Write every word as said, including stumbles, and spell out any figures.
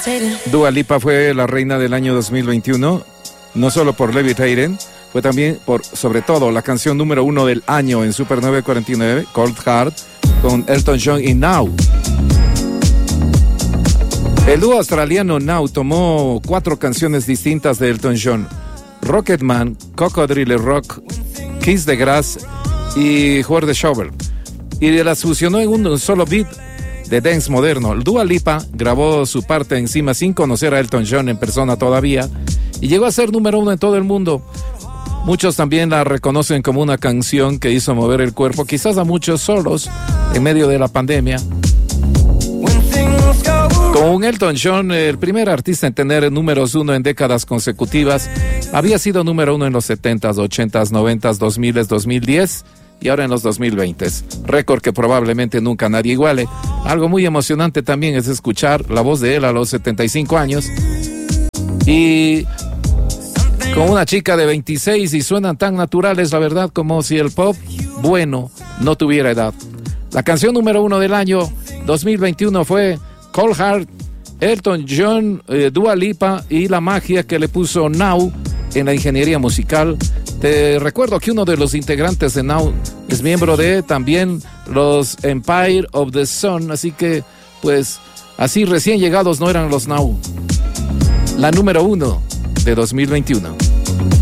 Dua Lipa fue la reina del año dos mil veintiuno, no solo por Levitating, fue también por, sobre todo, la canción número uno del año en Super nueve cuarenta y nueve, Cold Heart, con Elton John y Now. El dúo australiano Now tomó cuatro canciones distintas de Elton John: Rocketman, Cocodrilo Rock, Kiss the Grass y Where the Shovel, y las fusionó en un solo beat de dance moderno. Dua Lipa grabó su parte encima sin conocer a Elton John en persona todavía y llegó a ser número uno en todo el mundo. Muchos también la reconocen como una canción que hizo mover el cuerpo, quizás a muchos solos en medio de la pandemia. Con Elton John, el primer artista en tener números uno en décadas consecutivas, había sido número uno en los setentas, ochentas, noventas, dos miles, dos mil diez y ahora en los dos mil veinte. Récord que probablemente nunca nadie iguale. Algo muy emocionante también es escuchar la voz de él a los setenta y cinco años y con una chica de veintiséis, y suenan tan naturales, la verdad, como si el pop bueno no tuviera edad. La canción número uno del año dos mil veintiuno fue Cold Heart, Elton John, eh, Dua Lipa y la magia que le puso Now en la ingeniería musical. Te recuerdo que uno de los integrantes de Now es miembro de también los Empire of the Sun, así que pues así recién llegados no eran los Now. La número uno de dos mil veintiuno.